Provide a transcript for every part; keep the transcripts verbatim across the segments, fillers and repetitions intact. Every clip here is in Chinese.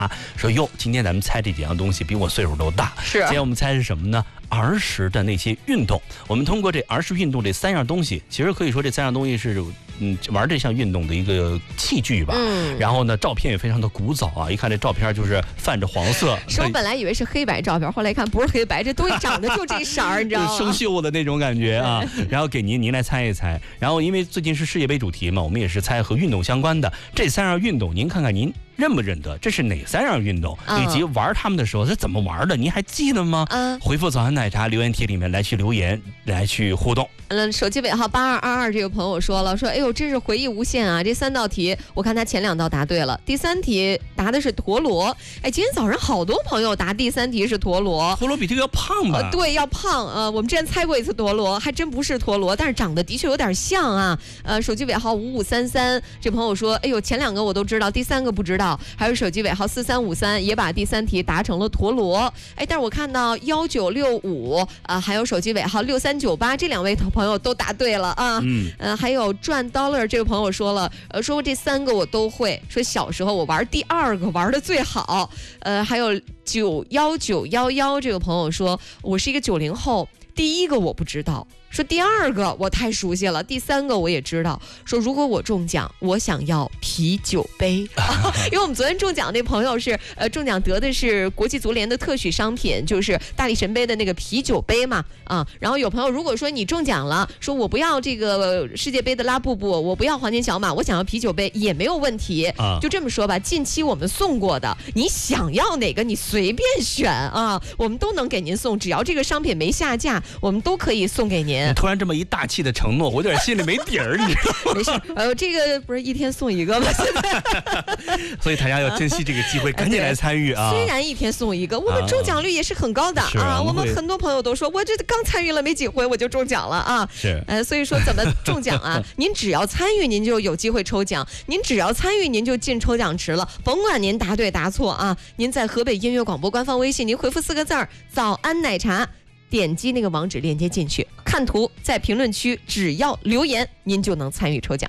说哟，今天咱们猜这几样东西比我岁数都大。 是， 今天我们猜是什么呢？儿时的那些运动。我们通过这儿时运动这三样东西，其实可以说这三样东西是嗯玩这项运动的一个器具吧。嗯。然后呢，照片也非常的古早啊，一看这照片就是泛着黄色。 是我本来以为是黑白照片，后来一看不是黑白，这东西长得就这色儿，你知道吗？ 生锈的那种感觉啊。然后给您您来猜一猜。然后因为最近是世界杯主题嘛，我们也是猜和运动相关的这三样运动，您看看您认不认得？这是哪三样运动？嗯、以及玩他们的时候是怎么玩的？您还记得吗？嗯，回复早安奶茶留言贴里面来去留言，来去互动。 嗯，手机尾号八二二二这个朋友说了，说哎呦，真是回忆无限啊！这三道题，我看他前两道答对了，第三题答的是陀螺。哎，今天早上好多朋友答第三题是陀螺， 陀螺比这个要胖吧？ 呃、对，要胖。呃，我们之前猜过一次陀螺，还真不是陀螺，但是长得的确有点像啊。呃，手机尾号五五三三这朋友说，哎呦，前两个我都知道，第三个不知道。还有手机尾号四三五三也把第三题答成了陀螺。哎，但是我看到幺九六五啊，还有手机尾号六三九八这两位朋友都答对了啊。嗯，呃，还有赚 dollar 这个朋友说了，呃，说这三个我都会，说小时候我玩第二个玩的最好。呃，还有九幺九幺幺这个朋友说，我是一个九零后，第一个我不知道。说第二个我太熟悉了，第三个我也知道。说如果我中奖，我想要啤酒杯，因为我们昨天中奖那朋友是呃中奖得的是国际足联的特许商品，就是大力神杯的那个啤酒杯嘛啊。然后有朋友如果说你中奖了，说我不要这个世界杯的拉布布，我不要黄金小马，我想要啤酒杯也没有问题啊。就这么说吧，近期我们送过的，你想要哪个你随便选啊，我们都能给您送，只要这个商品没下架，我们都可以送给您。 突然这么一大气的承诺，我有点心里没底儿，你知道吗？ 没事，呃，这个不是一天送一个吗？ 所以大家要珍惜这个机会，赶紧来参与啊！ 虽然一天送一个，我们中奖率也是很高的 啊, 啊。我们很多朋友都说，我这刚参与了没几回我就中奖了啊。 是， 呃，所以说怎么中奖啊？您只要参与，您就有机会抽奖；您只要参与，您就进抽奖池了。甭管您答对答错啊，您在河北音乐广播官方微信，您回复四个字儿“早安奶茶”。点击那个网址链接进去，看图，在评论区只要留言，您就能参与抽奖。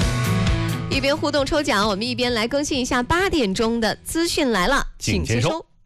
一边互动抽奖，我们一边来更新一下八点钟的资讯来了，请接收。